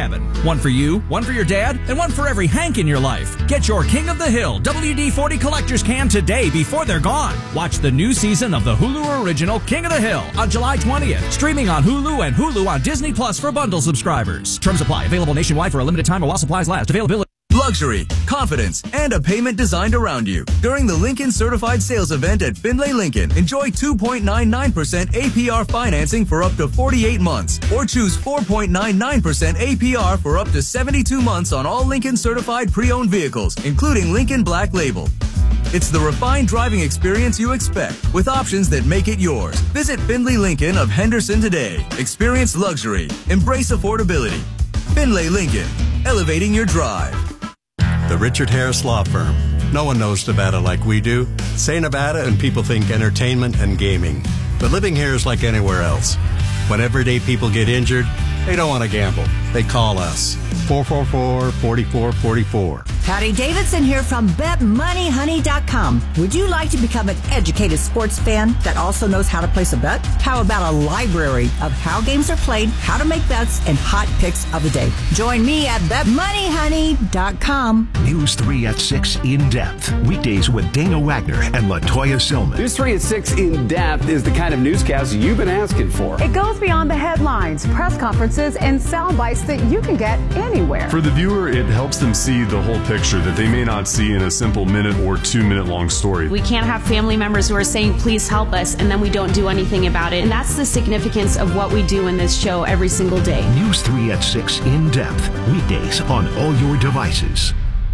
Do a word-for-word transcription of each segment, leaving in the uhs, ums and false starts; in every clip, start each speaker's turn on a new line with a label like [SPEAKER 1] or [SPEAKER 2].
[SPEAKER 1] cabin. One for you, one for your dad, and one for every Hank in your life. Get your King of the Hill W D forty collector's can today before they're gone. Watch the new season of the Hulu original King of the Hill on July twentieth. Streaming on Hulu and Hulu on Disney Plus for bundle subscribers. Terms apply. Available nationwide for a limited time while supplies last. Availability.
[SPEAKER 2] Luxury, confidence, and a payment designed around you. During the Lincoln Certified Sales Event at Findlay Lincoln, enjoy two point nine nine percent A P R financing for up to forty-eight months, or choose four point nine nine percent A P R for up to seventy-two months on all Lincoln Certified pre-owned vehicles, including Lincoln Black Label. It's the refined driving experience you expect, with options that make it yours. Visit Findlay Lincoln of Henderson today. Experience luxury. Embrace affordability. Findlay Lincoln, elevating your drive.
[SPEAKER 3] The Richard Harris Law Firm. No one knows Nevada like we do. Say Nevada and people think entertainment and gaming. But living here is like anywhere else. When everyday people get injured, they don't want to gamble. They call us. four four four, four four four four.
[SPEAKER 4] Patty Davidson here from bet money honey dot com. Would you like to become an educated sports fan that also knows how to place a bet? How about a library of how games are played, how to make bets, and hot picks of the day? Join me at bet money honey dot com.
[SPEAKER 5] News three at six In Depth. Weekdays with Dana Wagner and LaToya Silman.
[SPEAKER 6] News three at six In Depth is the kind of newscast you've been asking for.
[SPEAKER 7] It goes beyond the headlines, press conferences, and sound bites that you can get anywhere.
[SPEAKER 8] For the viewer, it helps them see the whole picture that they may not see in a simple minute or two minute long story.
[SPEAKER 9] We can't have family members who are saying, please help us, and then we don't do anything about it. And that's the significance of what we do in this show every single day.
[SPEAKER 5] News three at six In Depth. Weekdays on all your devices.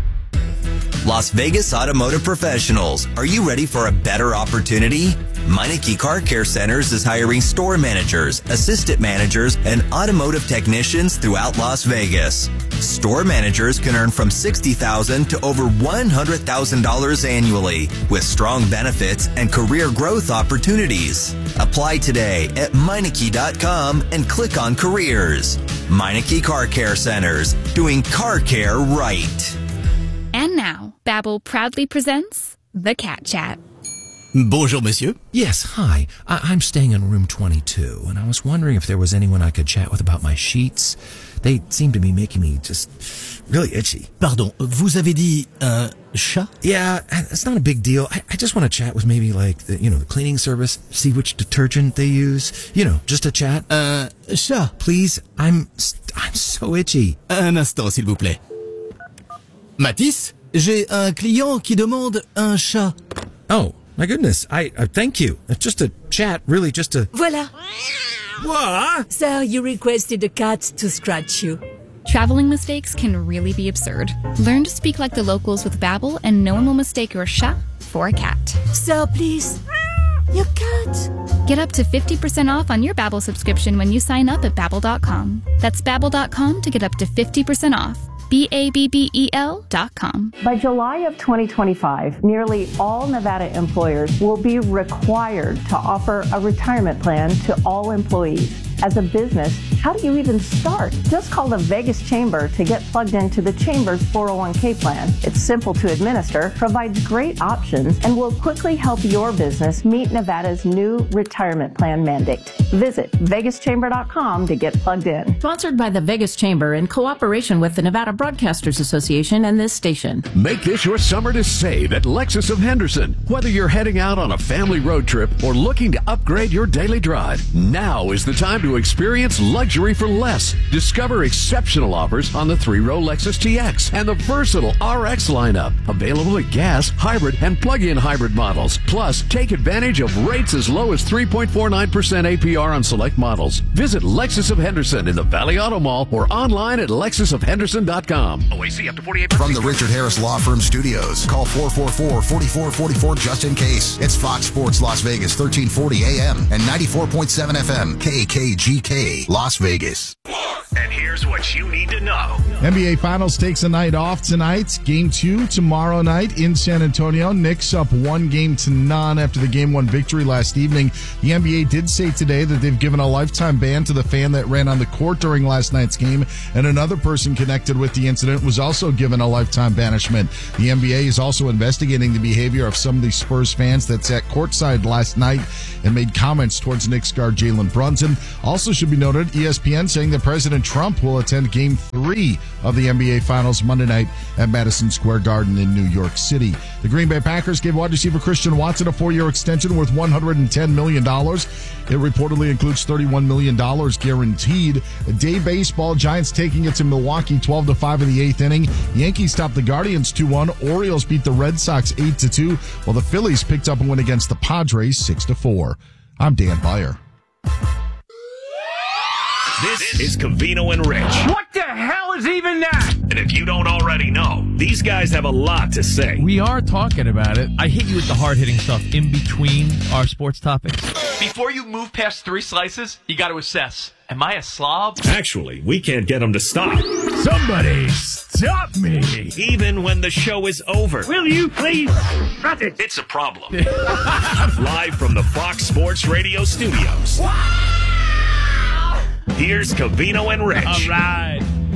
[SPEAKER 2] Las Vegas Automotive Professionals. Are you ready for a better opportunity? Meineke Car Care Centers is hiring store managers, assistant managers, and automotive technicians throughout Las Vegas. Store managers can earn from sixty thousand dollars to over one hundred thousand dollars annually, with strong benefits and career growth opportunities. Apply today at Meineke dot com and click on Careers. Meineke Car Care Centers, doing car care right.
[SPEAKER 10] And now, Babbel proudly presents The Cat Chat.
[SPEAKER 11] Bonjour, monsieur. Yes, hi. I- I'm staying in room twenty-two, and I was wondering if there was anyone I could chat with about my sheets. They seem to be making me just really itchy.
[SPEAKER 12] Pardon, vous avez dit un chat?
[SPEAKER 11] Yeah, it's not a big deal. I, I just want to chat with maybe like the, you know, the cleaning service, see which detergent they use. You know, just a chat.
[SPEAKER 12] Un chat?
[SPEAKER 11] Please, I'm I'm so itchy.
[SPEAKER 12] Un instant, s'il vous plaît. Mathis, j'ai un client qui demande un chat.
[SPEAKER 11] Oh, my goodness. I, I thank you. It's just a chat, really just a...
[SPEAKER 13] Voilà.
[SPEAKER 11] What?
[SPEAKER 13] Sir, you requested a cat to scratch you.
[SPEAKER 10] Traveling mistakes can really be absurd. Learn to speak like the locals with Babbel, and no one will mistake your chat for a cat.
[SPEAKER 13] Sir, please. Your cat.
[SPEAKER 10] Get up to fifty percent off on your Babbel subscription when you sign up at Babbel dot com. That's Babbel dot com to get up to fifty percent off. B A B B E L dot com.
[SPEAKER 14] By July of twenty twenty-five, nearly all Nevada employers will be required to offer a retirement plan to all employees. As a business, how do you even start? Just call the Vegas Chamber to get plugged into the Chamber's four oh one k plan. It's simple to administer, provides great options, and will quickly help your business meet Nevada's new retirement plan mandate. Visit Vegas Chamber dot com to get plugged in.
[SPEAKER 15] Sponsored by the Vegas Chamber in cooperation with the Nevada Broadcasters Association and this station.
[SPEAKER 16] Make this your summer to save at Lexus of Henderson. Whether you're heading out on a family road trip or looking to upgrade your daily drive, now is the time to experience luxury for less. Discover exceptional offers on the three-row Lexus T X and the versatile R X lineup, available at gas, hybrid, and plug-in hybrid models. Plus, take advantage of rates as low as three point four nine percent A P R on select models. Visit Lexus of Henderson in the Valley Auto Mall or online at Lexus of Henderson dot com.
[SPEAKER 17] O A C up to forty-eight percent. From the Richard Harris Law Firm Studios, call four four four, four four four four just in case. It's Fox Sports Las Vegas, thirteen forty A M and ninety-four point seven F M, K K G K, Las Vegas.
[SPEAKER 18] And here's what you need to know.
[SPEAKER 19] N B A Finals takes a night off tonight. Game two tomorrow night in San Antonio. Knicks up one game to none after the game one victory last evening. The N B A did say today that they've given a lifetime ban to the fan that ran on the court during last night's game, and another person connected with the incident was also given a lifetime banishment. The N B A is also investigating the behavior of some of the Spurs fans that sat courtside last night and made comments towards Knicks guard Jalen Brunson. Also should be noted, E S S P N saying that President Trump will attend Game three of the N B A Finals Monday night at Madison Square Garden in New York City. The Green Bay Packers gave wide receiver Christian Watson a four-year extension worth one hundred ten million dollars. It reportedly includes thirty-one million dollars guaranteed. Day baseball, Giants taking it to Milwaukee twelve to five in the eighth inning. Yankees topped the Guardians two one. Orioles beat the Red Sox eight to two, while the Phillies picked up a win against the Padres six to four. I'm Dan Beyer.
[SPEAKER 18] This is Covino and Rich.
[SPEAKER 20] What the hell is even that?
[SPEAKER 18] And if you don't already know, these guys have a lot to say.
[SPEAKER 21] We are talking about it. I hit you with the hard-hitting stuff in between our sports topics.
[SPEAKER 22] Before you move past three slices, you got to assess. Am I a slob?
[SPEAKER 18] Actually, we can't get them to stop.
[SPEAKER 21] Somebody stop me.
[SPEAKER 18] Even when the show is over.
[SPEAKER 20] Will you please stop it?
[SPEAKER 18] It's a problem. Live from the Fox Sports Radio studios. Here's Covino and Rich.
[SPEAKER 21] All right.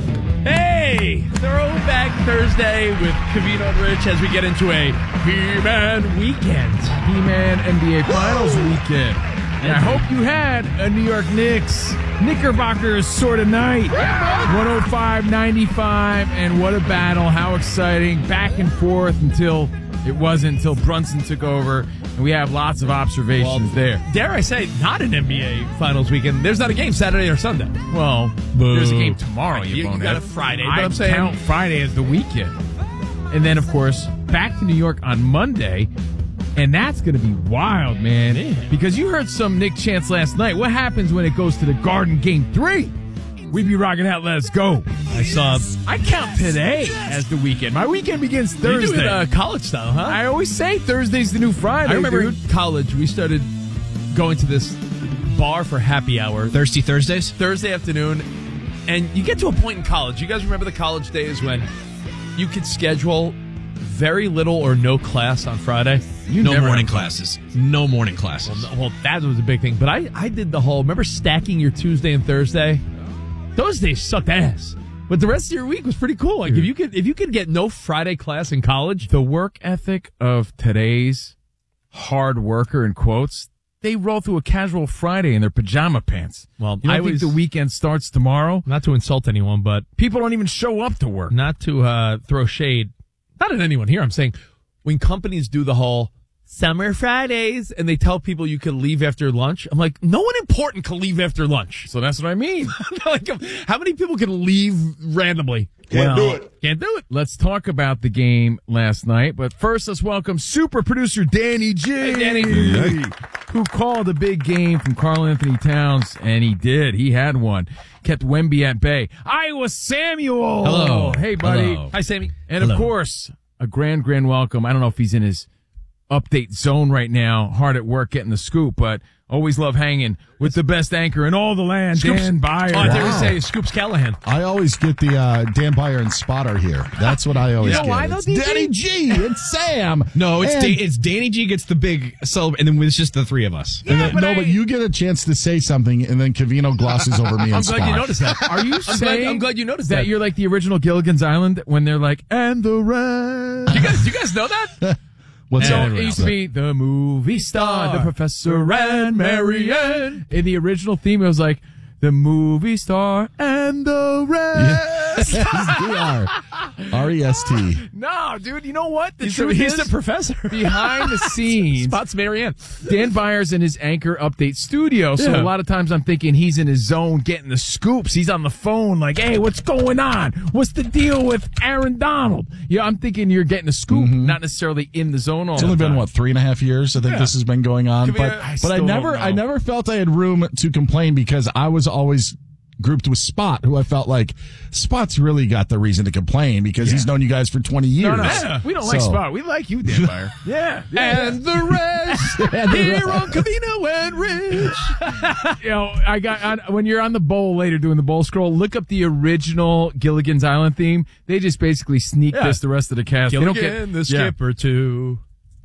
[SPEAKER 21] Hey, Throwback Thursday with Covino and Rich as we get into a He-Man weekend. He-Man N B A Finals weekend. And I hope you had a New York Knicks Knickerbockers sort of night. one oh five ninety-five, and what a battle. How exciting. Back and forth until it wasn't, until Brunson took over. And we have lots of observations well, there. Dare I say, not an N B A Finals weekend. There's not a game Saturday or Sunday. Well, Boo. There's a game tomorrow. You, you, you got a Friday. But I I'm saying count Friday as the weekend. And then, of course, back to New York on Monday. And that's going to be wild, man. man. Because you heard some Nick chants last night. What happens when it goes to the Garden Game three? We be rocking out. Let's go. I saw. I count today as the weekend. My weekend begins Thursday. You do it uh, college style, huh? I always say Thursday's the new Friday.
[SPEAKER 22] I remember
[SPEAKER 21] dude.
[SPEAKER 22] in college we started going to this bar for happy hour.
[SPEAKER 21] Thirsty Thursdays?
[SPEAKER 22] Thursday afternoon. And you get to a point in college. You guys remember the college days when you could schedule very little or no class on Friday?
[SPEAKER 21] You
[SPEAKER 22] no
[SPEAKER 21] morning classes.
[SPEAKER 22] No morning classes. Well, no, well, that was a big thing. But I, I did the whole, remember stacking your Tuesday and Thursday? Those days sucked ass. But the rest of your week was pretty cool. Like, if you could if you could get no Friday class in college.
[SPEAKER 21] The work ethic of today's hard worker, in quotes, they roll through a casual Friday in their pajama pants.
[SPEAKER 22] Well,
[SPEAKER 21] you don't
[SPEAKER 22] I
[SPEAKER 21] think
[SPEAKER 22] was,
[SPEAKER 21] the weekend starts tomorrow?
[SPEAKER 22] Not to insult anyone, but
[SPEAKER 21] people don't even show up to work.
[SPEAKER 22] Not to uh, throw shade. Not at anyone here. I'm saying when companies do the whole Summer Fridays and they tell people you can leave after lunch, I'm like, no one important can leave after lunch.
[SPEAKER 21] So that's what I mean.
[SPEAKER 22] Like, how many people can leave randomly?
[SPEAKER 21] Can't
[SPEAKER 22] well,
[SPEAKER 21] do it.
[SPEAKER 22] Can't do it.
[SPEAKER 21] Let's talk about the game last night. But first, let's welcome super producer Danny G.
[SPEAKER 22] Hey, Danny.
[SPEAKER 21] Hey. Who called a big game from Karl Anthony Towns, and he did. He had one. Kept Wemby at bay. Iowa Samuel.
[SPEAKER 22] Hello.
[SPEAKER 21] Hey, buddy.
[SPEAKER 22] Hello. Hi, Sammy.
[SPEAKER 21] And,
[SPEAKER 22] Hello.
[SPEAKER 21] of course, a grand, grand welcome. I don't know if he's in his update zone right now, hard at work getting the scoop, but always love hanging with the best anchor in all the land,
[SPEAKER 22] Scoops.
[SPEAKER 21] Dan Beyer.
[SPEAKER 22] Oh, I
[SPEAKER 21] wow.
[SPEAKER 22] wow. say Scoops Callahan.
[SPEAKER 19] I always get the uh, Dan Beyer and Spotter here. That's what I always
[SPEAKER 21] you know
[SPEAKER 19] get.
[SPEAKER 21] Why, though,
[SPEAKER 19] it's Danny G and Sam.
[SPEAKER 23] No, it's
[SPEAKER 19] and,
[SPEAKER 23] da- it's Danny G gets the big celeb, and then it's just the three of us.
[SPEAKER 19] Yeah, then,
[SPEAKER 21] but
[SPEAKER 19] no,
[SPEAKER 21] I,
[SPEAKER 19] but you get a chance to say something, and then Covino glosses over me and
[SPEAKER 22] I'm
[SPEAKER 19] Spot.
[SPEAKER 22] glad you noticed that.
[SPEAKER 21] Are you
[SPEAKER 22] I'm
[SPEAKER 21] saying
[SPEAKER 22] glad, I'm glad you noticed
[SPEAKER 21] that,
[SPEAKER 22] that
[SPEAKER 21] you're like the original Gilligan's Island when they're like, and the rest?
[SPEAKER 22] Do you guys, do you guys know that?
[SPEAKER 19] What's
[SPEAKER 21] so
[SPEAKER 19] that?
[SPEAKER 21] it used to be the movie star, the Professor and Marianne. In the original theme, it was like the movie star and the rest.
[SPEAKER 19] Yes, D R. R E S T.
[SPEAKER 21] No, dude, you know what? The
[SPEAKER 22] he's
[SPEAKER 21] truth
[SPEAKER 22] the, he's
[SPEAKER 21] is,
[SPEAKER 22] the professor.
[SPEAKER 21] Behind the scenes,
[SPEAKER 22] Spots Marianne.
[SPEAKER 21] Dan Byers in his Anchor Update studio. So
[SPEAKER 22] Yeah.
[SPEAKER 21] a lot of times I'm thinking he's in his zone getting the scoops. He's on the phone like, hey, what's going on? What's the deal with Aaron Donald? Yeah, I'm thinking you're getting a scoop,
[SPEAKER 19] Mm-hmm.
[SPEAKER 21] not necessarily in the zone all
[SPEAKER 19] It's
[SPEAKER 21] the
[SPEAKER 19] only
[SPEAKER 21] time.
[SPEAKER 19] been what three and a half years. I think
[SPEAKER 21] Yeah.
[SPEAKER 19] this has been going on,
[SPEAKER 21] Could be
[SPEAKER 19] but
[SPEAKER 21] a- I
[SPEAKER 19] but I
[SPEAKER 21] still
[SPEAKER 19] never
[SPEAKER 21] don't
[SPEAKER 19] I
[SPEAKER 21] know.
[SPEAKER 19] never felt I had room to complain because I was always grouped with Spot, who I felt like Spot's really got the reason to complain because
[SPEAKER 21] Yeah.
[SPEAKER 19] he's known you guys for twenty years.
[SPEAKER 21] No, no, we don't like
[SPEAKER 19] So-
[SPEAKER 21] Spot. We like you, Dan Byer. yeah, yeah.
[SPEAKER 22] And the rest
[SPEAKER 19] And the
[SPEAKER 22] here
[SPEAKER 19] rest.
[SPEAKER 22] on Covino and Rich.
[SPEAKER 21] You know, I got on, when you're on the bowl later doing the bowl scroll, look up the original Gilligan's Island theme. They just basically sneak
[SPEAKER 22] Yeah.
[SPEAKER 21] this the rest of the cast.
[SPEAKER 22] Gilligan,
[SPEAKER 21] they don't get
[SPEAKER 22] the
[SPEAKER 21] yeah.
[SPEAKER 22] skipper, too.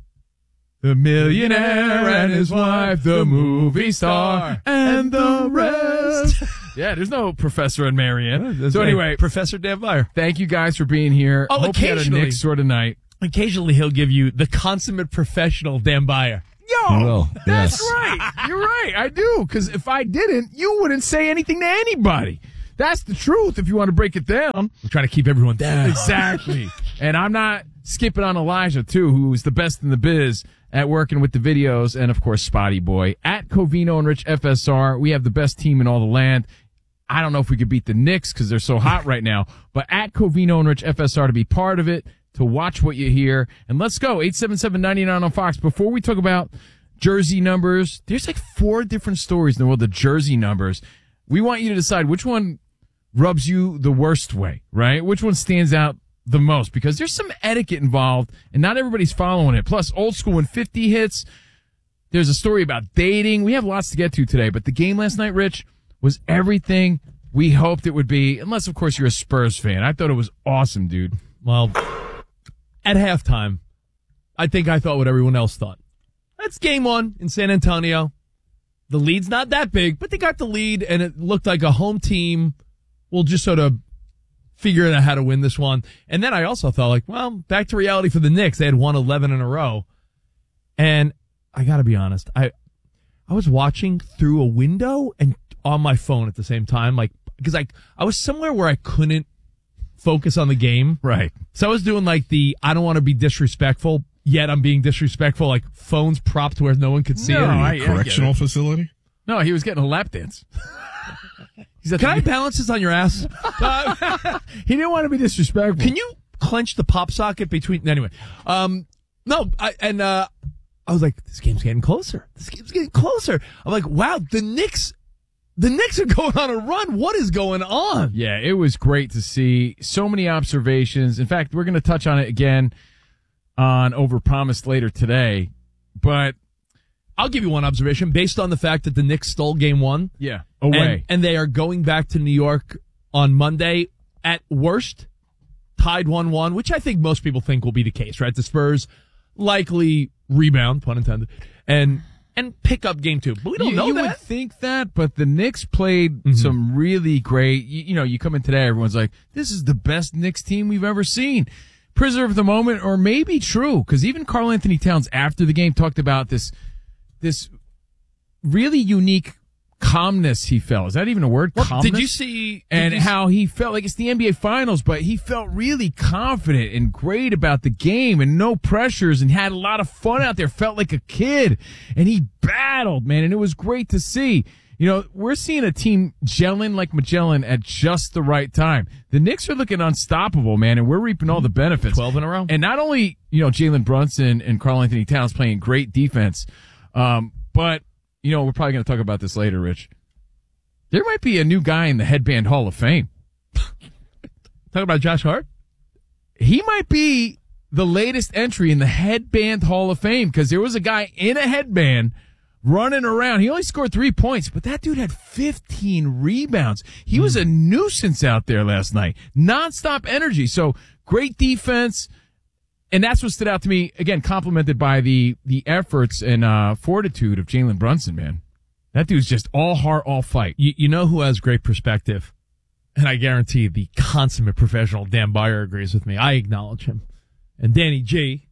[SPEAKER 21] The millionaire and his wife, the movie star, and the rest. Yeah, there's no Professor and Marianne. So anyway,
[SPEAKER 22] Professor Dan Beyer.
[SPEAKER 21] thank you guys for being here.
[SPEAKER 22] Oh,
[SPEAKER 21] Hope you had a
[SPEAKER 22] occasionally.
[SPEAKER 21] Nick sort of night.
[SPEAKER 22] Occasionally he'll give you the consummate professional Dan Beyer.
[SPEAKER 21] Yo,
[SPEAKER 19] You will,
[SPEAKER 21] that's
[SPEAKER 19] yes.
[SPEAKER 21] right. You're right. I do. Because if I didn't, you wouldn't say anything to anybody. That's the truth if you want to break it down.
[SPEAKER 22] I'm trying to keep everyone down.
[SPEAKER 21] Exactly. And I'm not skipping on Elijah, too, who's the best in the biz at working with the videos. And, of course, Spotty Boy. At Covino and Rich F S R, we have the best team in all the land. I don't know if we could beat the Knicks because they're so hot right now. But at Covino and Rich F S R to be part of it, to watch what you hear. And let's go. eight seven seven, nine nine on Fox. Before we talk about jersey numbers, there's like four different stories in the world of jersey numbers. We want you to decide which one rubs you the worst way, right? Which one stands out the most? Because there's some etiquette involved, and not everybody's following it. Plus, old school when fifty hits. There's a story about dating. We have lots to get to today, but the game last night, Rich, was everything we hoped it would be, unless, of course, you're a Spurs fan. I thought it was awesome, dude.
[SPEAKER 22] Well, at halftime, I think I thought what everyone else thought. That's game one in San Antonio. The lead's not that big, but they got the lead, and it looked like a home team will just sort of figure out how to win this one. And then I also thought, like, well, back to reality for the Knicks. They had won eleven in a row. And I got to be honest, I I was watching through a window and on my phone at the same time, like, because I, I was somewhere where I couldn't focus on the game.
[SPEAKER 21] Right.
[SPEAKER 22] So I was doing like the, I don't want to be disrespectful, yet I'm being disrespectful, like phones propped where no one could see
[SPEAKER 21] No,
[SPEAKER 22] it.
[SPEAKER 21] I- I
[SPEAKER 19] Correctional facility?
[SPEAKER 21] No, he was getting a lap dance. He's at
[SPEAKER 22] Can
[SPEAKER 21] the-
[SPEAKER 22] I balance this on your ass? Uh,
[SPEAKER 21] he didn't want to be disrespectful.
[SPEAKER 22] Can you clench the pop socket between, anyway. Um, no, I, and, uh, I was like, this game's getting closer. This game's getting closer. I'm like, wow, the Knicks, the Knicks are going on a run. What is going on?
[SPEAKER 21] Yeah, it was great to see. So many observations. In fact, we're going to touch on it again on Overpromised later today. But
[SPEAKER 22] I'll give you one observation based on the fact that the Knicks stole game one.
[SPEAKER 21] Yeah, away.
[SPEAKER 22] And, and they are going back to New York on Monday at worst, tied one one, which I think most people think will be the case, right? The Spurs likely rebound, pun intended, and and pick up game two. But we don't
[SPEAKER 21] you,
[SPEAKER 22] know
[SPEAKER 21] you
[SPEAKER 22] that.
[SPEAKER 21] would think that, but the Knicks played
[SPEAKER 22] Mm-hmm.
[SPEAKER 21] some really great. You, you know, you come in today, everyone's like, "This is the best Knicks team we've ever seen." Prisoner of the moment, or maybe true, because even Karl Anthony Towns after the game talked about this this really unique calmness he felt. Is that even a word?
[SPEAKER 22] Well,
[SPEAKER 21] calmness?
[SPEAKER 22] did you see? Did
[SPEAKER 21] And
[SPEAKER 22] you
[SPEAKER 21] how he felt like it's the N B A Finals, but he felt really confident and great about the game and no pressures and had a lot of fun out there, felt like a kid. And he battled, man, and it was great to see. You know, we're seeing a team gelling like Magellan at just the right time. The Knicks are looking unstoppable, man, and we're reaping all the benefits.
[SPEAKER 22] twelve in a row.
[SPEAKER 21] And not only, you know, Jalen Brunson and Karl Anthony Towns playing great defense, um, but, you know, we're probably going to talk about this later, Rich. There might be a new guy in the Headband Hall of Fame.
[SPEAKER 22] Talking about Josh Hart?
[SPEAKER 21] He might be the latest entry in the Headband Hall of Fame because there was a guy in a headband running around. He only scored three points, but that dude had fifteen rebounds. He was a nuisance out there last night. Nonstop energy. So great defense. And that's what stood out to me, again, complimented by the the efforts and uh, fortitude of Jalen Brunson, man. That dude's just all heart, all fight.
[SPEAKER 22] You, you know who has great perspective? And I guarantee the consummate professional Dan Byer agrees with me. I acknowledge him. And Danny G.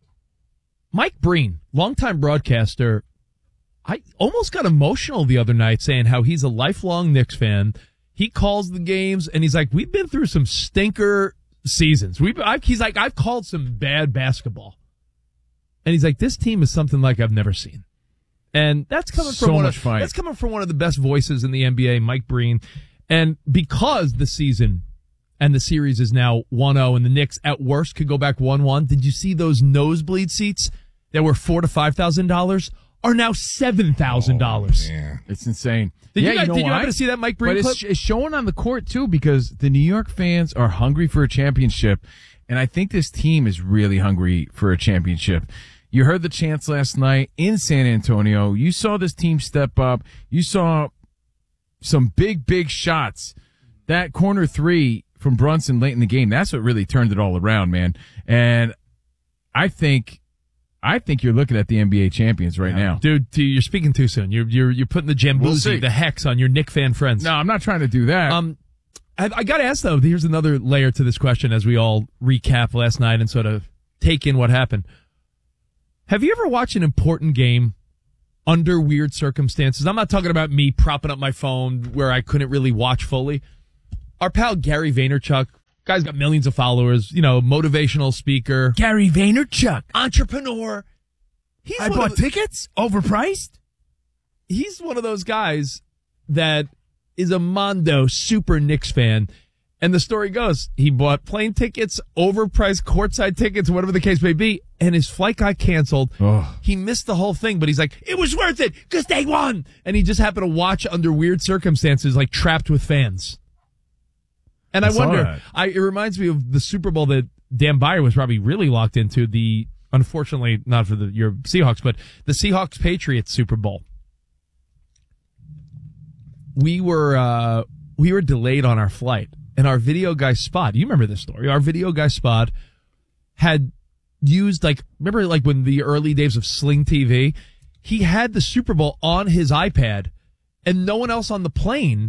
[SPEAKER 22] Mike Breen, longtime broadcaster, I almost got emotional the other night saying how he's a lifelong Knicks fan. He calls the games, and he's like, we've been through some stinker seasons. We've, I've, he's like, I've called some bad basketball. And he's like, this team is something like I've never seen. And that's coming
[SPEAKER 21] So
[SPEAKER 22] from one
[SPEAKER 21] much
[SPEAKER 22] of,
[SPEAKER 21] fight.
[SPEAKER 22] that's coming from one of the best voices in the N B A, Mike Breen. And because the season and the series is now one oh and the Knicks at worst could go back one one, did you see those nosebleed seats that were four to five thousand dollars are now seven thousand dollars?
[SPEAKER 21] Yeah, it's insane.
[SPEAKER 22] Did
[SPEAKER 21] yeah,
[SPEAKER 22] you guys,
[SPEAKER 21] you know
[SPEAKER 22] did you
[SPEAKER 21] why?
[SPEAKER 22] happen to see that Mike Breen
[SPEAKER 21] But
[SPEAKER 22] clip?
[SPEAKER 21] it's, it's showing on the court too because the New York fans are hungry for a championship, and I think this team is really hungry for a championship. You heard the chants last night in San Antonio. You saw this team step up. You saw some big, big shots. That corner three from Brunson late in the game, that's what really turned it all around, man. And I think I think you're looking at the N B A champions right now.
[SPEAKER 22] Dude, dude, you're speaking too soon. You're you're you're putting the Jamboozy,
[SPEAKER 21] We'll see.
[SPEAKER 22] the hex on your Knick fan friends.
[SPEAKER 21] No, I'm not trying to do that.
[SPEAKER 22] Um, I, I got to ask though. Here's another layer to this question as we all recap last night and sort of take in what happened. Have you ever watched an important game under weird circumstances? I'm not talking about me propping up my phone where I couldn't really watch fully. Our pal Gary Vaynerchuk, guy's got millions of followers, you know, motivational speaker.
[SPEAKER 12] Gary Vaynerchuk.
[SPEAKER 22] Entrepreneur. He's
[SPEAKER 12] I
[SPEAKER 22] one
[SPEAKER 12] bought
[SPEAKER 22] of the-
[SPEAKER 12] tickets? Overpriced?
[SPEAKER 22] He's one of those guys that is a Mondo super Knicks fan. And the story goes, he bought plane tickets, overpriced courtside tickets, whatever the case may be, and his flight got canceled.
[SPEAKER 23] Oh.
[SPEAKER 22] He missed the whole thing, but he's like, it was worth it because they won. And he just happened to watch under weird circumstances, like trapped with fans. And I,
[SPEAKER 23] I saw
[SPEAKER 22] wonder,
[SPEAKER 23] that.
[SPEAKER 22] I, it reminds me of the Super Bowl that Dan Byer was probably really locked into, the, unfortunately, not for the your Seahawks, but the Seahawks-Patriots Super Bowl. We were, uh, we were delayed on our flight. And our video guy Spot, you remember this story, our video guy Spot had used, like, remember like when the early days of Sling T V, he had the Super Bowl on his iPad and no one else on the plane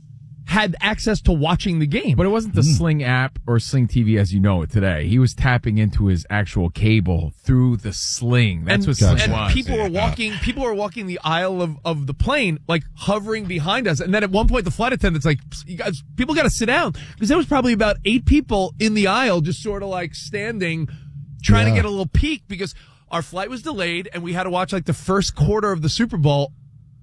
[SPEAKER 22] had access to watching the game.
[SPEAKER 1] But it wasn't the mm. Sling app or Sling T V as you know it today. He was tapping into his actual cable through the Sling. That's
[SPEAKER 22] and,
[SPEAKER 1] what Sling
[SPEAKER 22] and
[SPEAKER 1] was.
[SPEAKER 22] people were walking, people were walking the aisle of, of the plane, like hovering behind us. And then at one point, the flight attendant's like, you guys, people got to sit down. Because there was probably about eight people in the aisle just sort of like standing, trying yeah. to get a little peek because our flight was delayed and we had to watch like the first quarter of the Super Bowl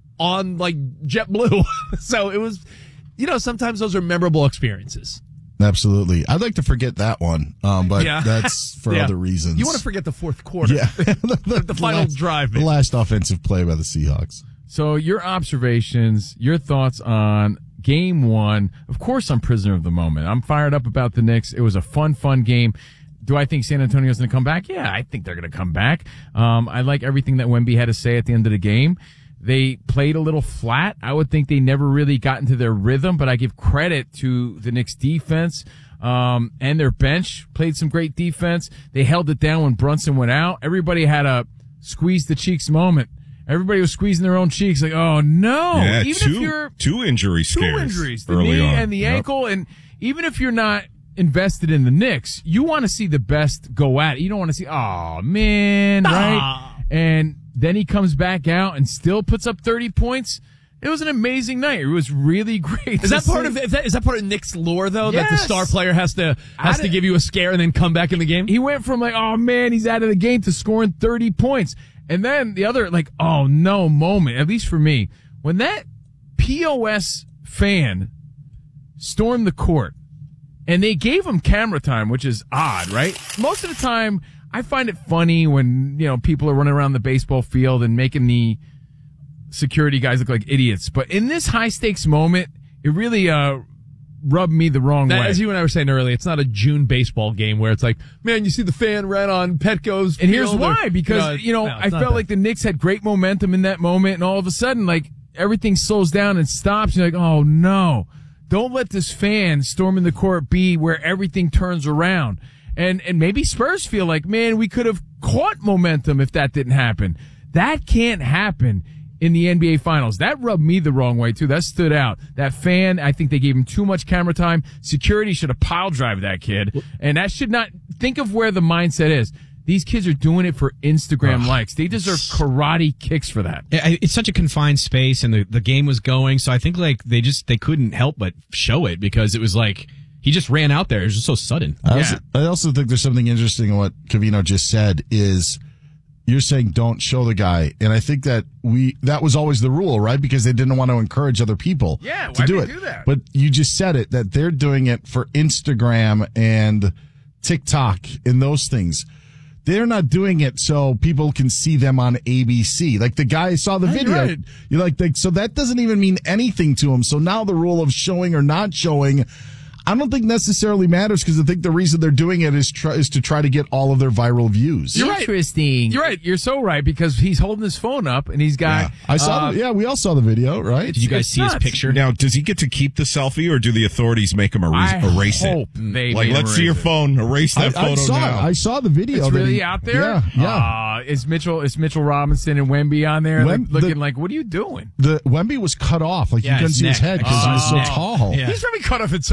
[SPEAKER 22] on like JetBlue. So it was, you know, sometimes those are memorable experiences.
[SPEAKER 19] Absolutely. I'd like to forget that one, um, but
[SPEAKER 22] yeah.
[SPEAKER 19] that's for
[SPEAKER 22] yeah.
[SPEAKER 19] other reasons.
[SPEAKER 22] You want to forget the fourth quarter.
[SPEAKER 19] Yeah.
[SPEAKER 22] the, the, the final
[SPEAKER 19] last,
[SPEAKER 22] drive.
[SPEAKER 19] The
[SPEAKER 22] maybe.
[SPEAKER 19] last offensive play by the Seahawks.
[SPEAKER 1] So your observations, your thoughts on game one. Of course, I'm prisoner of the moment. I'm fired up about the Knicks. It was a fun, fun game. Do I think San Antonio's going to come back? Yeah, I think they're going to come back. Um, I like everything that Wemby had to say at the end of the game. They played a little flat. I would think they never really got into their rhythm, but I give credit to the Knicks defense, um, and their bench played some great defense. They held it down when Brunson went out. Everybody had a squeeze the cheeks moment. Everybody was squeezing their own cheeks like, oh no.
[SPEAKER 3] Yeah,
[SPEAKER 1] even
[SPEAKER 3] two,
[SPEAKER 1] if you're
[SPEAKER 3] two injury scares.
[SPEAKER 1] Two injuries. The
[SPEAKER 3] early
[SPEAKER 1] knee
[SPEAKER 3] on.
[SPEAKER 1] and the
[SPEAKER 3] Yep.
[SPEAKER 1] ankle. And even if you're not invested in the Knicks, you want to see the best go at it. You don't want to see, oh man,
[SPEAKER 22] Ah.
[SPEAKER 1] right? And then he comes back out and still puts up thirty points. It was an amazing night. It was really great.
[SPEAKER 22] Is that
[SPEAKER 1] see.
[SPEAKER 22] part of is that, is that part of Nick's lore though?
[SPEAKER 1] Yes.
[SPEAKER 22] That the star player has to has
[SPEAKER 1] How
[SPEAKER 22] to
[SPEAKER 1] did-
[SPEAKER 22] give you a scare and then come back in the game?
[SPEAKER 1] He went from like, oh man, he's out of the game to scoring thirty points. And then the other like, oh no moment, at least for me, when that P O S fan stormed the court and they gave him camera time, which is odd, right? Most of the time, I find it funny when, you know, people are running around the baseball field and making the security guys look like idiots. But in this high stakes moment, it really, uh, rubbed me the wrong
[SPEAKER 22] That,
[SPEAKER 1] way.
[SPEAKER 22] as you and I were saying earlier, it's not a June baseball game where it's like, man, you see the fan ran on Petco's
[SPEAKER 1] And here's
[SPEAKER 22] field or-
[SPEAKER 1] why, because,
[SPEAKER 22] No,
[SPEAKER 1] you know,
[SPEAKER 22] no, it's
[SPEAKER 1] I
[SPEAKER 22] not
[SPEAKER 1] felt
[SPEAKER 22] that.
[SPEAKER 1] like the Knicks had great momentum in that moment, and all of a sudden, like, everything slows down and stops. You're like, oh no, don't let this fan storming the court be where everything turns around. And, and maybe Spurs feel like, man, we could have caught momentum if that didn't happen. That can't happen in the N B A Finals. That rubbed me the wrong way, too. That stood out. That fan, I think they gave him too much camera time. Security should have pile drive that kid. And that should not, think of where the mindset is. These kids are doing it for Instagram
[SPEAKER 23] Ugh.
[SPEAKER 1] likes. They deserve karate kicks for that.
[SPEAKER 23] It- It's such a confined space, and the, the game was going, so I think like they just they couldn't help but show it because it was like he just ran out there. It was just so sudden.
[SPEAKER 19] I also, I also think there's something interesting in what Covino just said is you're saying don't show the guy. And I think that we, that was always the rule, right? Because they didn't want to encourage other people
[SPEAKER 1] Yeah,
[SPEAKER 19] to
[SPEAKER 1] why'd
[SPEAKER 19] do
[SPEAKER 1] they
[SPEAKER 19] it.
[SPEAKER 1] do that?
[SPEAKER 19] But you just said it, that they're doing it for Instagram and TikTok and those things. They're not doing it so people can see them on A B C. Like the guy saw the
[SPEAKER 1] Hey,
[SPEAKER 19] video.
[SPEAKER 1] right.
[SPEAKER 19] You're like, like, so that doesn't even mean anything to him. So now the rule of showing or not showing, I don't think necessarily matters because I think the reason they're doing it is try, is to try to get all of their viral views.
[SPEAKER 1] You're Interesting. You're right. You're so right because he's holding his phone up and he's got.
[SPEAKER 19] I saw.
[SPEAKER 1] uh,
[SPEAKER 19] the, yeah, we all saw the video, right?
[SPEAKER 23] Did you guys
[SPEAKER 1] it's
[SPEAKER 23] see his
[SPEAKER 1] nuts.
[SPEAKER 23] picture?
[SPEAKER 3] Now, does he get to keep the selfie, or do the authorities make him erase,
[SPEAKER 1] I
[SPEAKER 3] erase
[SPEAKER 1] hope
[SPEAKER 3] it?
[SPEAKER 1] they
[SPEAKER 3] Like,
[SPEAKER 1] made
[SPEAKER 3] let's
[SPEAKER 1] him
[SPEAKER 3] see your
[SPEAKER 1] erase it.
[SPEAKER 3] phone. Erase that
[SPEAKER 19] I,
[SPEAKER 3] photo
[SPEAKER 19] I saw
[SPEAKER 3] now.
[SPEAKER 19] it. I saw the video.
[SPEAKER 1] It's
[SPEAKER 19] that
[SPEAKER 1] really
[SPEAKER 19] he-
[SPEAKER 1] out there.
[SPEAKER 19] Yeah, yeah.
[SPEAKER 1] Uh, is Mitchell is Mitchell Robinson and Wemby on there
[SPEAKER 19] Wem-
[SPEAKER 1] like, looking
[SPEAKER 19] the-
[SPEAKER 1] like, what are you doing?
[SPEAKER 19] The Wemby was cut off, like
[SPEAKER 23] Yeah,
[SPEAKER 19] you couldn't
[SPEAKER 23] his
[SPEAKER 19] see his
[SPEAKER 23] neck.
[SPEAKER 19] head because
[SPEAKER 23] I
[SPEAKER 19] he was
[SPEAKER 23] saw
[SPEAKER 19] so
[SPEAKER 23] his neck.
[SPEAKER 19] tall.
[SPEAKER 23] Yeah.
[SPEAKER 22] He's probably cut off in so many photos.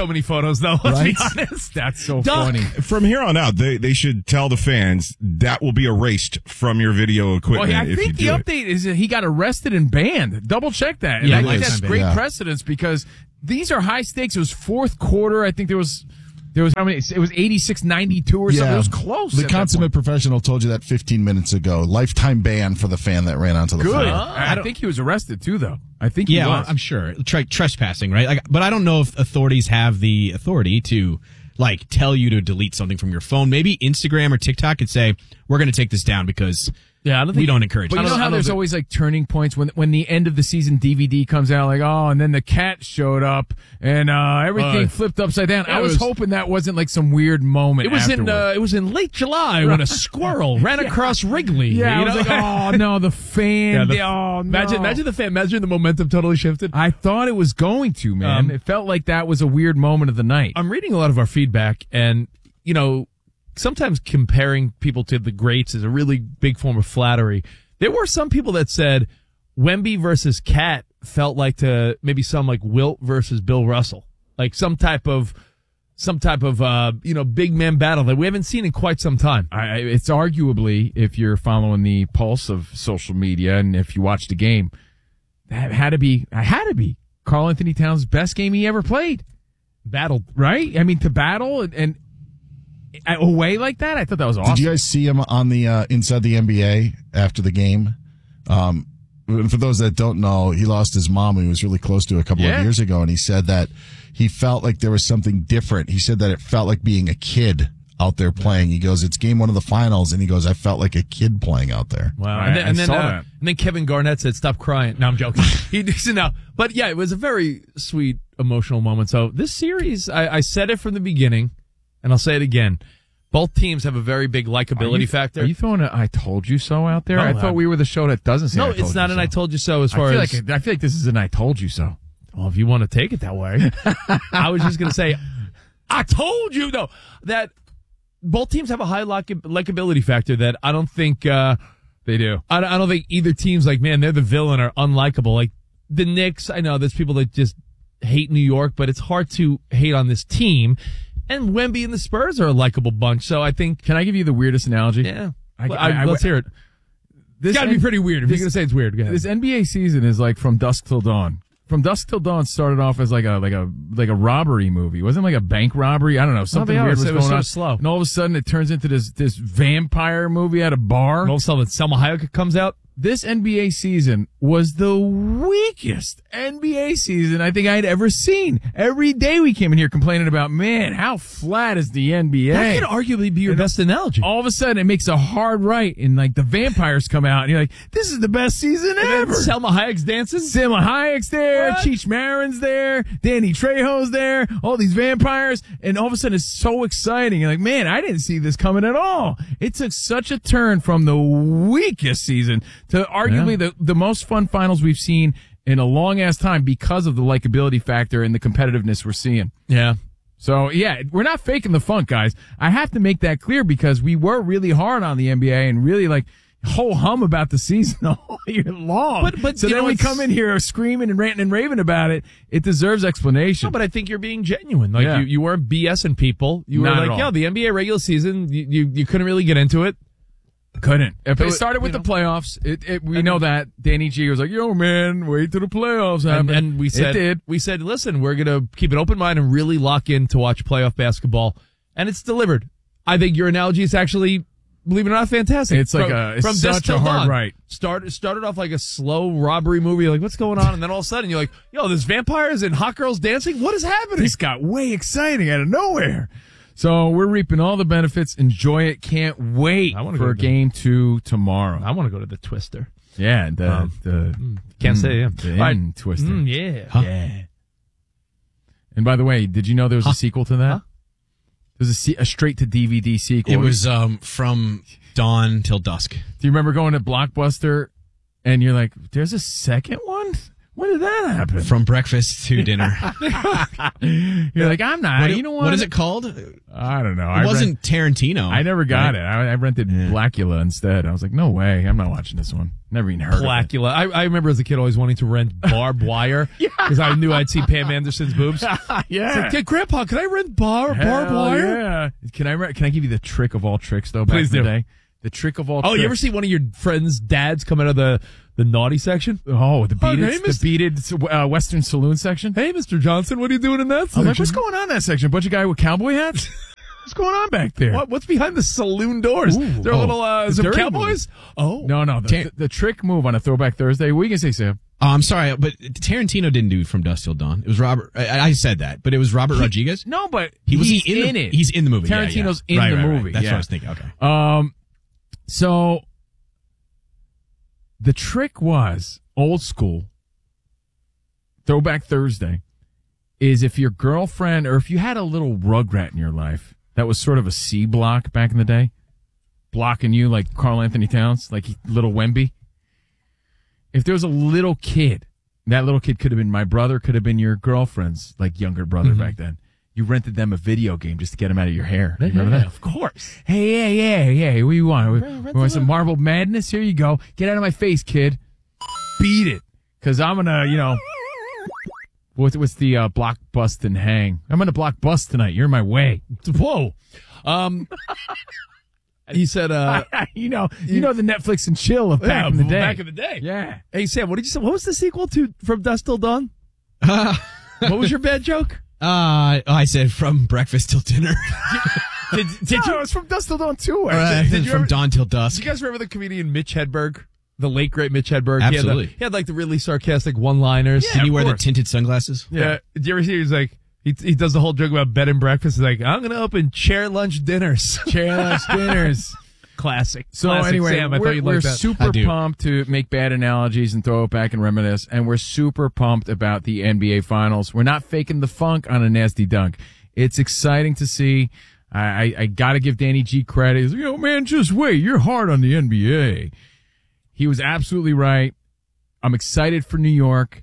[SPEAKER 22] photos, though. Let's
[SPEAKER 19] Right?
[SPEAKER 22] be honest.
[SPEAKER 1] That's so
[SPEAKER 22] Duck.
[SPEAKER 1] funny.
[SPEAKER 3] From here on out, they, they should tell the fans that will be erased from your video equipment.
[SPEAKER 1] Well, I
[SPEAKER 3] if
[SPEAKER 1] think
[SPEAKER 3] you
[SPEAKER 1] the
[SPEAKER 3] do it.
[SPEAKER 1] update is that he got arrested and banned. Double check that. And
[SPEAKER 23] Yeah,
[SPEAKER 1] I
[SPEAKER 23] it
[SPEAKER 1] think
[SPEAKER 23] is.
[SPEAKER 1] that's great
[SPEAKER 19] Yeah.
[SPEAKER 1] precedence because these are high stakes. It was fourth quarter. I think there was there was how many? It was eighty-six ninety-two or something. It was close.
[SPEAKER 19] The
[SPEAKER 1] at that
[SPEAKER 19] consummate
[SPEAKER 1] point.
[SPEAKER 19] professional told you that fifteen minutes ago. Lifetime ban for the fan that ran onto the
[SPEAKER 1] Good.
[SPEAKER 19] field.
[SPEAKER 1] I, I think he was arrested too, though. I think he
[SPEAKER 23] Yeah,
[SPEAKER 1] was.
[SPEAKER 23] I'm sure. Tre- trespassing, right? Like, but I don't know if authorities have the authority to like tell you to delete something from your phone. Maybe Instagram or TikTok could say, "We're going to take this down because
[SPEAKER 22] Yeah, I don't think
[SPEAKER 23] we don't encourage
[SPEAKER 1] But
[SPEAKER 23] it."
[SPEAKER 1] you know how there's always like turning points when when the end of the season D V D comes out, like, oh, and then the cat showed up and uh, everything
[SPEAKER 22] Uh,
[SPEAKER 1] flipped upside down.
[SPEAKER 22] yeah,
[SPEAKER 1] I
[SPEAKER 22] it
[SPEAKER 1] was,
[SPEAKER 22] was-
[SPEAKER 1] hoping that wasn't like some weird moment.
[SPEAKER 22] It was in
[SPEAKER 1] afterward.
[SPEAKER 22] uh, it was in late July when a squirrel ran across Wrigley.
[SPEAKER 1] yeah,
[SPEAKER 22] you
[SPEAKER 1] I was
[SPEAKER 22] know?
[SPEAKER 1] like, oh no, the fan.
[SPEAKER 22] Yeah, the-
[SPEAKER 1] the- oh, no.
[SPEAKER 22] Imagine, imagine the fan. Imagine the momentum totally shifted.
[SPEAKER 1] I thought it was going to, man.
[SPEAKER 22] Um,
[SPEAKER 1] it felt like that was a weird moment of the night.
[SPEAKER 22] I'm reading a lot of our feedback, and you know, sometimes comparing people to the greats is a really big form of flattery. There were some people that said Wemby versus Cat felt like to maybe some like Wilt versus Bill Russell, like some type of some type of uh, you know big man battle that we haven't seen in quite some time.
[SPEAKER 1] I, I- it's arguably, if you're following the pulse of social media and if you watched the game, that had to be, I had to be Karl Anthony Towns' best game he ever played.
[SPEAKER 22] Battled,
[SPEAKER 1] right? I mean, to battle and, and away like that, I thought that was awesome.
[SPEAKER 19] Did you guys see him on the uh, inside the N B A after the game? Um, and for those that don't know, he lost his mom. He was really close to a couple
[SPEAKER 1] Yeah.
[SPEAKER 19] of years ago, and he said that he felt like there was something different. He said that it felt like being a kid out there playing. He goes, "It's game one of the finals," and he goes, "I felt like a kid playing out there."
[SPEAKER 22] Wow.
[SPEAKER 1] I-
[SPEAKER 22] And then,
[SPEAKER 1] I
[SPEAKER 22] and, then
[SPEAKER 1] saw
[SPEAKER 22] uh,
[SPEAKER 1] that.
[SPEAKER 22] and then Kevin Garnett said, "Stop crying." No, I'm joking. he didn't know. But yeah, it was a very sweet, emotional moment. So this series, I, I said it from the beginning, and I'll say it again. Both teams have a very big likability
[SPEAKER 1] Are you-
[SPEAKER 22] factor.
[SPEAKER 1] Are you throwing a "I told you so" out there?
[SPEAKER 22] No,
[SPEAKER 1] I thought
[SPEAKER 22] I'm-
[SPEAKER 1] we were the show that doesn't say.
[SPEAKER 22] no,
[SPEAKER 1] I told
[SPEAKER 22] it's not
[SPEAKER 1] you
[SPEAKER 22] an
[SPEAKER 1] so.
[SPEAKER 22] "I told you so" as
[SPEAKER 1] I
[SPEAKER 22] far
[SPEAKER 1] feel
[SPEAKER 22] as.
[SPEAKER 1] like I feel like this is an "I told you so."
[SPEAKER 22] Well, if you want to take it that way, I was just going to say, I told you though that both teams have a high like- likability factor that I don't think uh,
[SPEAKER 1] They do.
[SPEAKER 22] I don't, I don't think either team's like, man, they're the villain or unlikable. Like the Knicks, I know there's people that just hate New York, but it's hard to hate on this team. And Wemby and the Spurs are a likable bunch. So I think.
[SPEAKER 1] Can I give you the weirdest analogy?
[SPEAKER 22] Yeah.
[SPEAKER 1] I,
[SPEAKER 22] Well, I- let's hear it.
[SPEAKER 1] This
[SPEAKER 22] It's got to be pretty weird. If
[SPEAKER 1] this-
[SPEAKER 22] you're going to say it's weird, go ahead.
[SPEAKER 1] This N B A season is like from dusk till dawn. From dusk till dawn started off as like a like a like a robbery movie. It wasn't like a bank robbery. I don't know. Something
[SPEAKER 22] they are.
[SPEAKER 1] weird was
[SPEAKER 22] It was
[SPEAKER 1] going
[SPEAKER 22] so
[SPEAKER 1] on.
[SPEAKER 22] slow.
[SPEAKER 1] And all of a sudden it turns into this this vampire movie at a bar.
[SPEAKER 22] And all of a sudden, Selma Hayek comes out.
[SPEAKER 1] This N B A season was the weakest N B A season I think I'd ever seen. Every day we came in here complaining about, man, how flat is the N B A?
[SPEAKER 22] That could arguably be your
[SPEAKER 1] And
[SPEAKER 22] best analogy.
[SPEAKER 1] All of a sudden it makes a hard right and like the vampires come out and you're like, this is the best season ever.
[SPEAKER 22] Selma Hayek's dancing.
[SPEAKER 1] Selma Hayek's there,
[SPEAKER 22] What?
[SPEAKER 1] Cheech Marin's there, Danny Trejo's there, all these vampires, and all of a sudden it's so exciting. You're like, man, I didn't see this coming at all. It took such a turn from the weakest season to arguably
[SPEAKER 22] Yeah.
[SPEAKER 1] the, the most fun finals we've seen in a long ass time because of the likability factor and the competitiveness we're seeing.
[SPEAKER 22] Yeah.
[SPEAKER 1] So yeah, we're not faking the funk, guys. I have to make that clear because we were really hard on the N B A and really like ho hum about the season all year long.
[SPEAKER 22] But- but,
[SPEAKER 1] so
[SPEAKER 22] you
[SPEAKER 1] then
[SPEAKER 22] know,
[SPEAKER 1] we
[SPEAKER 22] it's-
[SPEAKER 1] come in here screaming and ranting and raving about it. It deserves explanation.
[SPEAKER 22] No, but I think you're being genuine. Like
[SPEAKER 1] Yeah.
[SPEAKER 22] you, you weren't BSing people. You were
[SPEAKER 1] Not at
[SPEAKER 22] like,
[SPEAKER 1] all.
[SPEAKER 22] yeah, the N B A regular season, you, you, you couldn't really get into it.
[SPEAKER 1] Couldn't. If
[SPEAKER 22] So
[SPEAKER 1] it
[SPEAKER 22] it-
[SPEAKER 1] started with
[SPEAKER 22] you
[SPEAKER 1] the playoffs, it, it, we know that Danny G was like, "Yo, man, wait till the playoffs happen."
[SPEAKER 22] And, and we said,
[SPEAKER 1] it did.
[SPEAKER 22] we said, listen, we're going to keep an open mind and really lock in to watch playoff basketball. And it's delivered. I think your analogy is actually, believe it or not, fantastic.
[SPEAKER 1] It's like
[SPEAKER 22] from,
[SPEAKER 1] a- it's
[SPEAKER 22] from
[SPEAKER 1] such
[SPEAKER 22] dusk till
[SPEAKER 1] a hard
[SPEAKER 22] dawn.
[SPEAKER 1] right.
[SPEAKER 22] Start, started off like a slow robbery movie. You're like, what's going on? And then all of a sudden you're like, yo, there's vampires and hot girls dancing. What is happening?
[SPEAKER 1] This got way exciting out of nowhere. So we're reaping all the benefits. Enjoy it. Can't wait
[SPEAKER 22] I wanna
[SPEAKER 1] for
[SPEAKER 22] go to the-
[SPEAKER 1] game two tomorrow.
[SPEAKER 22] I want to go to the Twister.
[SPEAKER 1] Yeah, the
[SPEAKER 22] Um,
[SPEAKER 1] the
[SPEAKER 22] Can't
[SPEAKER 1] mm,
[SPEAKER 22] say, yeah.
[SPEAKER 1] the
[SPEAKER 22] All right.
[SPEAKER 1] end twister.
[SPEAKER 22] Mm, yeah.
[SPEAKER 1] Huh? Yeah. And by the way, did you know there was a sequel to that?
[SPEAKER 22] Huh?
[SPEAKER 1] There's a, se- a straight to D V D sequel.
[SPEAKER 23] It was um, from dawn till dusk.
[SPEAKER 1] Do you remember going to Blockbuster and you're like, "There's a second one?
[SPEAKER 21] When did that happen?
[SPEAKER 23] From breakfast to dinner.
[SPEAKER 1] You're like, I'm not.
[SPEAKER 23] What,
[SPEAKER 1] you know what?
[SPEAKER 23] What is it called?
[SPEAKER 1] I don't know.
[SPEAKER 23] It
[SPEAKER 1] I
[SPEAKER 23] wasn't
[SPEAKER 1] rent,
[SPEAKER 23] Tarantino.
[SPEAKER 1] I never got
[SPEAKER 23] right?
[SPEAKER 1] it. I, I rented yeah. Blackula instead. I was like, no way. I'm not watching this one. Never even heard
[SPEAKER 22] Blackula.
[SPEAKER 1] of it.
[SPEAKER 22] I, I remember as a kid always wanting to rent Barbed Wire because yeah. I knew I'd see Pam Anderson's boobs.
[SPEAKER 1] yeah.
[SPEAKER 22] Like, hey, Grandpa, can I rent bar, Barbed Wire?
[SPEAKER 1] Yeah. Can I rent, Can I give you the trick of all tricks, though, back
[SPEAKER 22] Please
[SPEAKER 1] in
[SPEAKER 22] do.
[SPEAKER 1] the day? The trick of all
[SPEAKER 22] Oh,
[SPEAKER 1] tricks.
[SPEAKER 22] you ever see one of your friends' dads come out of the, the naughty section?
[SPEAKER 1] Oh, the beaded,
[SPEAKER 22] oh, hey,
[SPEAKER 1] the beaded uh, Western Saloon section?
[SPEAKER 22] Hey, Mister Johnson, what are you doing in that section?
[SPEAKER 1] I'm like, what's going on in that section? A bunch of guys with cowboy hats? What's going on back there?
[SPEAKER 22] What, what's behind the saloon doors?
[SPEAKER 1] Ooh,
[SPEAKER 22] there are
[SPEAKER 1] oh,
[SPEAKER 22] little uh, some
[SPEAKER 1] dirty
[SPEAKER 22] cowboys?
[SPEAKER 1] Move.
[SPEAKER 22] Oh.
[SPEAKER 1] No, no. The, the, the trick move on a Throwback Thursday. What are you going to say, Sam?
[SPEAKER 23] Oh, I'm sorry, but Tarantino didn't do From Dusk Till Dawn. It was Robert. I, I said that, but it was Robert
[SPEAKER 1] he,
[SPEAKER 23] Rodriguez.
[SPEAKER 1] No, but
[SPEAKER 23] he was
[SPEAKER 1] he's
[SPEAKER 23] he in,
[SPEAKER 1] in
[SPEAKER 23] the,
[SPEAKER 1] it.
[SPEAKER 23] He's in the movie.
[SPEAKER 1] Tarantino's
[SPEAKER 23] yeah, yeah.
[SPEAKER 1] in
[SPEAKER 23] right,
[SPEAKER 1] the
[SPEAKER 23] right,
[SPEAKER 1] movie.
[SPEAKER 23] Right. That's
[SPEAKER 1] yeah.
[SPEAKER 23] what I was thinking. Okay.
[SPEAKER 1] Um, so the trick was old school. Throwback Thursday is if your girlfriend or if you had a little rugrat in your life that was sort of a C block back in the day, blocking you like Karl Anthony Towns, like little Wemby. If there was a little kid, that little kid could have been my brother, could have been your girlfriend's like younger brother mm-hmm. back then. You rented them a video game just to get them out of your hair. You remember
[SPEAKER 22] yeah,
[SPEAKER 1] that?
[SPEAKER 22] Of course.
[SPEAKER 1] Hey, yeah, yeah, yeah. What do you want? We, we want some Marble Madness? Here you go. Get out of my face, kid. Beat it. Because I'm going to, you know, what's, what's the uh, block, bust, and hang? I'm going to block bust tonight. You're in my way.
[SPEAKER 22] Whoa. Um, he said, uh,
[SPEAKER 1] you know, you know the Netflix and chill of back
[SPEAKER 22] yeah,
[SPEAKER 1] in the day.
[SPEAKER 22] Back in the day.
[SPEAKER 1] Yeah.
[SPEAKER 22] Hey, Sam, what did you say? What was the sequel to From Dusk Till Dawn? Uh, what was your bad joke?
[SPEAKER 23] Uh, I said From Breakfast Till Dinner.
[SPEAKER 1] did, did
[SPEAKER 22] no,
[SPEAKER 1] you? It was From Dusk Till Dawn too.
[SPEAKER 23] Right.
[SPEAKER 1] Did,
[SPEAKER 23] did you From ever, Dawn Till Dusk.
[SPEAKER 22] Do you guys remember the comedian Mitch Hedberg? The late, great Mitch Hedberg.
[SPEAKER 23] Absolutely.
[SPEAKER 22] He had, the, he had like the really sarcastic one-liners.
[SPEAKER 23] Yeah, Did he wear course. the tinted sunglasses?
[SPEAKER 22] Yeah. yeah. Did you ever see he's like, he, he does the whole joke about bed and breakfast. He's like, I'm going to open chair lunch dinners.
[SPEAKER 1] Chair lunch dinners.
[SPEAKER 22] Classic.
[SPEAKER 1] So
[SPEAKER 22] Classic
[SPEAKER 1] anyway,
[SPEAKER 22] Sam, I
[SPEAKER 1] we're,
[SPEAKER 22] thought you'd
[SPEAKER 1] we're
[SPEAKER 22] like that.
[SPEAKER 1] super pumped to make bad analogies and throw it back and reminisce, and we're super pumped about the N B A Finals. We're not faking the funk on a nasty dunk. It's exciting to see. I, I, I got to give Danny G credit. He's like, yo, man, just wait. You're hard on the N B A. He was absolutely right. I'm excited for New York,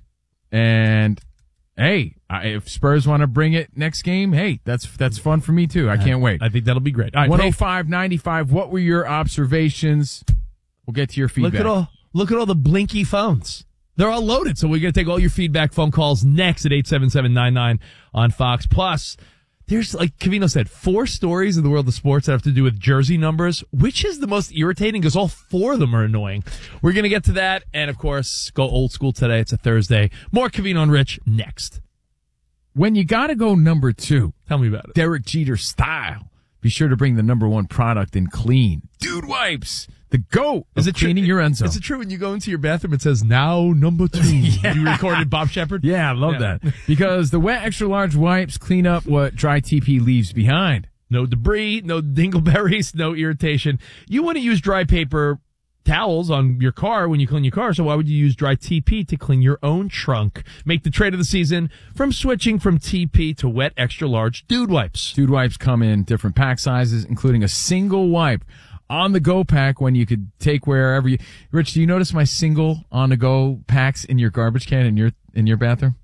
[SPEAKER 1] and hey, I, if Spurs want to bring it next game, hey, that's that's fun for me too. I can't wait.
[SPEAKER 22] I think that'll be great. All right,
[SPEAKER 1] one oh five ninety-five. What were your observations? We'll get to your feedback.
[SPEAKER 22] Look at all look at all the blinky phones. They're all loaded. So we're going to take all your feedback phone calls next at eight seven seven nine nine on Fox. Plus, there's, like Covino said, four stories in the world of sports that have to do with jersey numbers. Which is the most irritating? Because all four of them are annoying. We're going to get to that. And, of course, go old school today. It's a Thursday. More Covino and Rich next.
[SPEAKER 1] When you got to go number two,
[SPEAKER 22] tell me about it.
[SPEAKER 1] Derek Jeter style. Be sure to bring the number one product in clean. Dude Wipes. The GOAT
[SPEAKER 22] is
[SPEAKER 1] it cleaning
[SPEAKER 22] true,
[SPEAKER 1] your end zone.
[SPEAKER 22] Is it true when you go into your bathroom, it says, now number two? yeah. You recorded Bob Shepard?
[SPEAKER 1] Yeah, I love yeah. that. Because the wet extra large wipes clean up what dry T P leaves behind.
[SPEAKER 22] No debris, no dingleberries, no irritation. You want to use dry paper towels on your car when you clean your car, so why would you use dry T P to clean your own trunk? Make the trade of the season from switching from T P to wet extra large Dude Wipes.
[SPEAKER 1] Dude Wipes come in different pack sizes, including a single wipe on the go pack when you could take wherever you. Rich, do you notice my single on the go packs in your garbage can in your in your bathroom?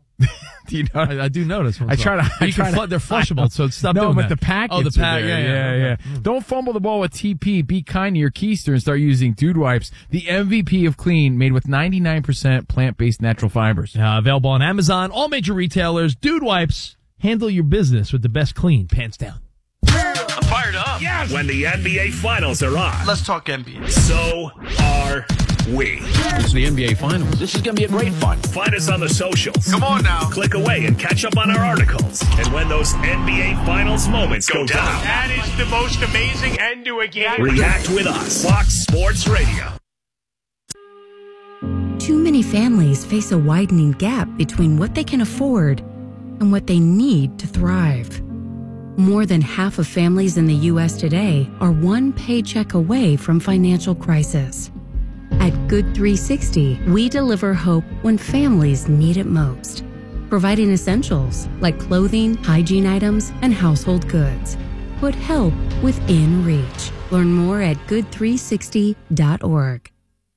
[SPEAKER 22] do you know? I, I do notice.
[SPEAKER 1] I try to. I
[SPEAKER 22] you
[SPEAKER 1] try
[SPEAKER 22] can
[SPEAKER 1] to,
[SPEAKER 22] flood, they're flushable, so stop
[SPEAKER 1] no,
[SPEAKER 22] doing
[SPEAKER 1] but
[SPEAKER 22] that.
[SPEAKER 1] the packets.
[SPEAKER 22] Oh, the pack.
[SPEAKER 1] Yeah,
[SPEAKER 22] Yeah,
[SPEAKER 1] yeah,
[SPEAKER 22] yeah.
[SPEAKER 1] yeah. yeah. Don't fumble the ball with T P. Be kind to your keister and start using Dude Wipes, the M V P of clean, made with ninety-nine percent plant-based natural fibers.
[SPEAKER 22] Uh, available on Amazon, all major retailers. Dude Wipes. Handle your business with the best clean, pants down.
[SPEAKER 18] I'm fired up. Yes. When the N B A Finals are on.
[SPEAKER 4] Let's talk N B A.
[SPEAKER 18] So are we.
[SPEAKER 4] It's the N B A Finals. This is going to be a great fun.
[SPEAKER 18] Find us on the socials.
[SPEAKER 4] Come on now.
[SPEAKER 18] Click away and catch up on our articles. And when those N B A Finals moments go, go down. down.
[SPEAKER 20] That is the most amazing end to a game.
[SPEAKER 18] React with us. Fox Sports Radio.
[SPEAKER 6] Too many families face a widening gap between what they can afford and what they need to thrive. More than half of families in the U S today are one paycheck away from financial crisis. At Good three sixty, we deliver hope when families need it most, providing essentials like clothing, hygiene items, and household goods. Put help within reach. Learn more at good three sixty dot org.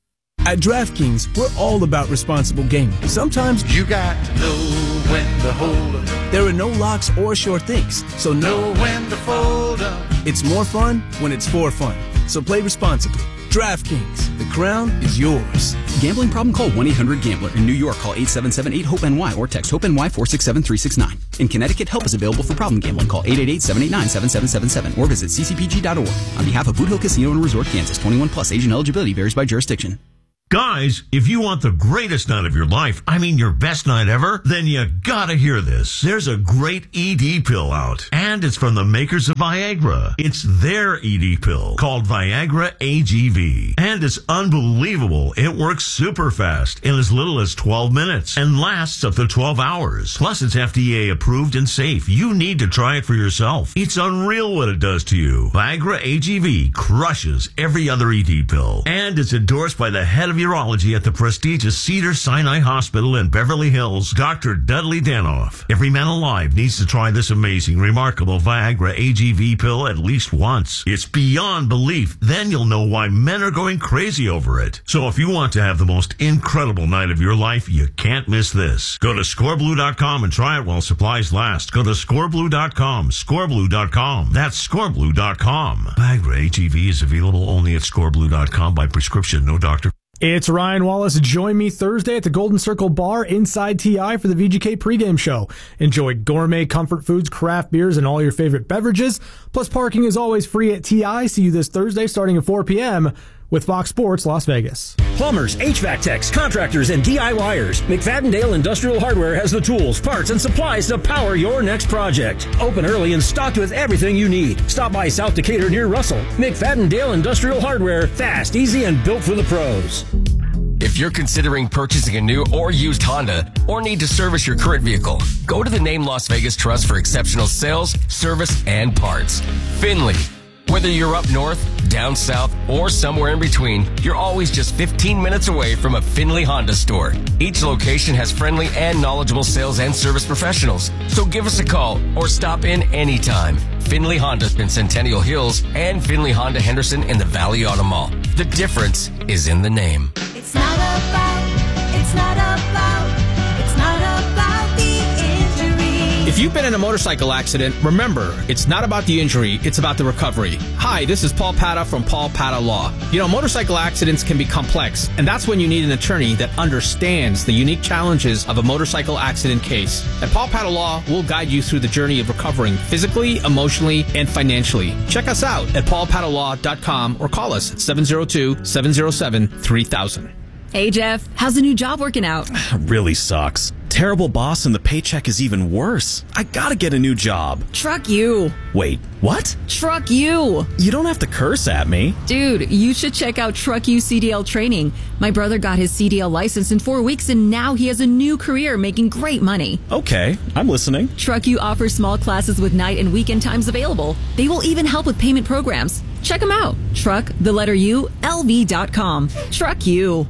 [SPEAKER 7] At DraftKings, we're all about responsible gaming. Sometimes you got to know when to hold up. There are no locks or sure things, so know when to fold up. It's more fun when it's for fun. So play responsibly. DraftKings, the crown is yours.
[SPEAKER 8] Gambling problem? Call one eight hundred gambler. In New York, call eight seven seven eight hope N Y or text HOPE-NY four six seven three six nine. In Connecticut, help is available for problem gambling. Call eight eight eight seven eight nine seven seven seven seven or visit c c p g dot org. On behalf of Boot Hill Casino and Resort, Kansas, twenty-one plus, age and eligibility varies by jurisdiction.
[SPEAKER 9] Guys, if you want the greatest night of your life, I mean your best night ever, then you gotta hear this. There's a great E D pill out, and it's from the makers of Viagra. It's their E D pill called Viagra A G V, and it's unbelievable. It works super fast in as little as twelve minutes and lasts up to twelve hours. Plus, it's F D A approved and safe. You need to try it for yourself. It's unreal what it does to you. Viagra A G V crushes every other E D pill, and it's endorsed by the head of urology at the prestigious Cedars-Sinai Hospital in Beverly Hills, Doctor Dudley Danoff. Every man alive needs to try this amazing, remarkable Viagra A G V pill at least once. It's beyond belief. Then you'll know why men are going crazy over it. So if you want to have the most incredible night of your life, you can't miss this. Go to score blue dot com and try it while supplies last. Go to score blue dot com, score blue dot com. That's score blue dot com. Viagra A G V is available only at score blue dot com by prescription, no doctor.
[SPEAKER 24] It's Ryan Wallace. Join me Thursday at the Golden Circle Bar inside T I for the V G K pregame show. Enjoy gourmet comfort foods, craft beers, and all your favorite beverages. Plus, parking is always free at T I. See you this Thursday starting at four p.m. with Fox Sports Las Vegas.
[SPEAKER 25] Plumbers, H V A C techs, contractors, and DIYers. McFadden-Dale Industrial Hardware has the tools, parts, and supplies to power your next project. Open early and stocked with everything you need. Stop by South Decatur near Russell. McFadden-Dale Industrial Hardware. Fast, easy, and built for the pros.
[SPEAKER 26] If you're considering purchasing a new or used Honda or need to service your current vehicle, go to the Name Las Vegas Trust for exceptional sales, service, and parts. Finley. Whether you're up north, down south, or somewhere in between, you're always just fifteen minutes away from a Finley Honda store. Each location has friendly and knowledgeable sales and service professionals. So give us a call or stop in anytime. Finley Honda in Centennial Hills and Finley Honda Henderson in the Valley Auto Mall. The difference is in the name.
[SPEAKER 27] It's not about, it's not about, it's not about the injury.
[SPEAKER 28] If you've been in a motorcycle accident, remember, it's not about the injury, it's about the recovery. Hi, this is Paul Pata from Paul Pata Law. You know, motorcycle accidents can be complex, and that's when you need an attorney that understands the unique challenges of a motorcycle accident case. At Paul Pata Law, we'll guide you through the journey of recovering physically, emotionally, and financially. Check us out at paul pata law dot com or call us at seven oh two, seven oh seven, three thousand.
[SPEAKER 29] Hey, Jeff, how's the new job working out?
[SPEAKER 30] Really sucks. Terrible boss and the paycheck is even worse. I gotta get a new job.
[SPEAKER 29] Truck you.
[SPEAKER 30] Wait, what?
[SPEAKER 29] Truck you.
[SPEAKER 30] You don't have to curse at me.
[SPEAKER 29] Dude, you should check out Truck You C D L training. My brother got his C D L license in four weeks and now he has a new career making great money.
[SPEAKER 30] Okay, I'm listening.
[SPEAKER 29] Truck You offers small classes with night and weekend times available. They will even help with payment programs. Check them out. Truck, the letter U, L V dot com. Truck You.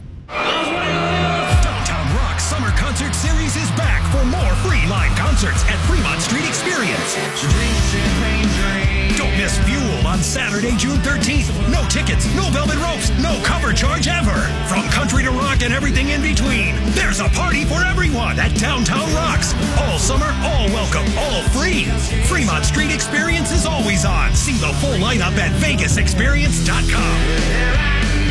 [SPEAKER 5] Downtown Rock Summer Concert Series is back for more free live concerts at Fremont Street Experience. Don't miss Fuel on Saturday, June thirteenth. No tickets, no velvet ropes, no cover charge ever. From country to rock and everything in between, there's a party for everyone at Downtown Rocks. All summer, all welcome, all free. Fremont Street Experience is always on. See the full lineup at vegas experience dot com.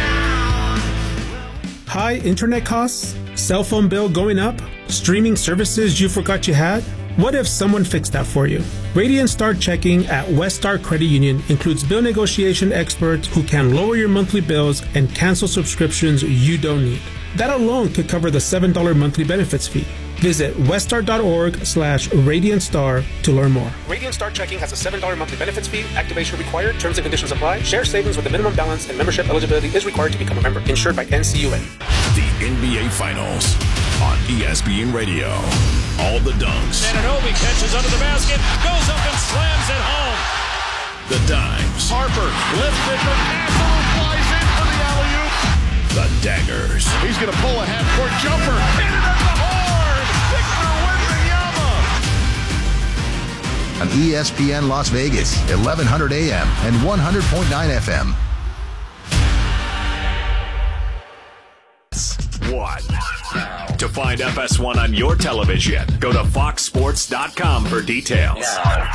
[SPEAKER 7] High internet costs? Cell phone bill going up? Streaming services you forgot you had? What if someone fixed that for you? Radiant Start Checking at West Star Credit Union includes bill negotiation experts who can lower your monthly bills and cancel subscriptions you don't need. That alone could cover the seven dollars monthly benefits fee. Visit weststar.org slash Radiant Star to learn more. Radiant Start Checking has a seven dollars monthly benefits fee. Activation required. Terms and conditions apply. Share savings with a minimum balance and membership eligibility is required to become a member. Insured by N C U A.
[SPEAKER 18] The N B A Finals on E S P N Radio. All the dunks.
[SPEAKER 20] Anunoby catches under the basket, goes up and slams it home.
[SPEAKER 18] The dimes.
[SPEAKER 20] Harper lifted from Castle, flies in for the alley-oop.
[SPEAKER 18] The daggers.
[SPEAKER 20] He's going to pull a half-court jumper. Hit it at the horn. Victor Wembanyama.
[SPEAKER 17] On E S P N Las Vegas, eleven hundred A M and one hundred point nine F M.
[SPEAKER 18] one. To find F S one on your television, go to fox sports dot com for details.